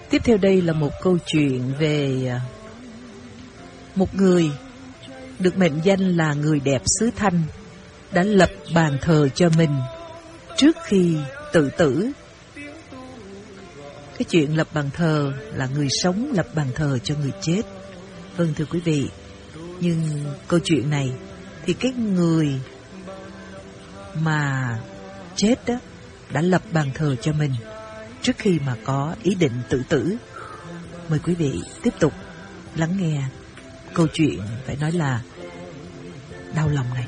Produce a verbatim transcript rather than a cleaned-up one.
Tiếp theo đây là một câu chuyện về một người được mệnh danh là người đẹp xứ Thanh đã lập bàn thờ cho mình trước khi tự tử. Cái chuyện lập bàn thờ là người sống lập bàn thờ cho người chết. Vâng thưa quý vị, nhưng câu chuyện này thì cái người mà chết đó đã lập bàn thờ cho mình trước khi mà có ý định tự tử. Mời quý vị tiếp tục lắng nghe câu chuyện phải nói là đau lòng này.